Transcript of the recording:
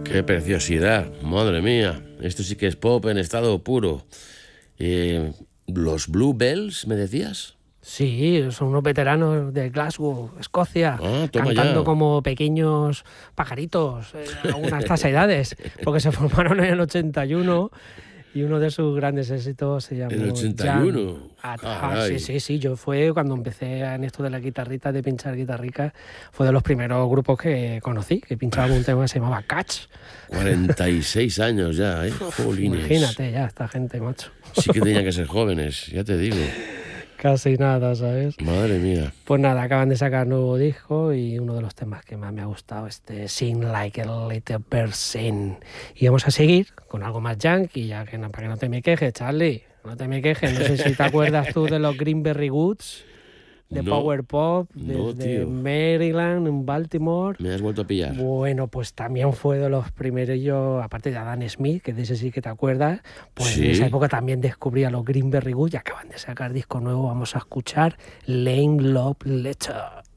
Qué preciosidad, madre mía. Esto sí que es pop en estado puro. ¿Los Bluebells, me decías? Sí, son unos veteranos de Glasgow, Escocia, Ah, toma cantando ya. como pequeños pajaritos, aún a estas edades, porque se formaron en el 81 y uno de sus grandes éxitos se En el llamó Jam 81. at Heart. Sí, Caray. sí, sí, yo fue cuando empecé en esto de la guitarrita, de pinchar guitarrica, fue de los primeros grupos que conocí, que pinchábamos un tema que se llamaba Catch. 46 años ya, ¿eh? Jolines. Imagínate ya esta gente, macho. Sí que tenían que ser jóvenes, ya te digo. Casi nada, ¿sabes? Madre mía. Pues nada, acaban de sacar nuevo disco y uno de los temas que más me ha gustado, Sing Like a Little Bird Sing. Y vamos a seguir con algo más yankee, ya que para que no te me quejes, Charlie, no te me quejes. No sé si te acuerdas tú de los Greenberry Goods, de No, Power Pop, no, desde tío. Maryland, en Baltimore. Me has vuelto a pillar. Bueno, pues también fue de los primeros, yo, aparte de Adam Smith, que de ese sí que te acuerdas, pues en esa Sí. época también descubrí a los Greenberry Goods y acaban de sacar disco nuevo. Vamos a escuchar Lame Love Letter.